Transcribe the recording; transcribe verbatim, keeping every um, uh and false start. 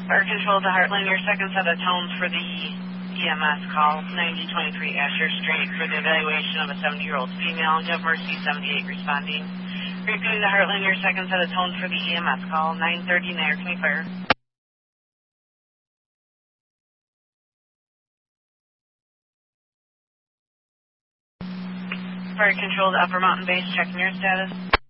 Fire Control to Heartland, your second set of tones for the E M S call, ninety twenty-three Asher Street for the evaluation of a seventy-year-old female. You have Mercy seventy-eight responding. Repeating to Heartland, your second set of tones for the E M S call, nine thirty Nair County Fire. Fire Control to Upper Mountain Base, checking your status.